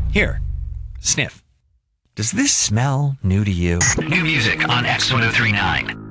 Here, sniff. Does this smell new to you? New music on X1039.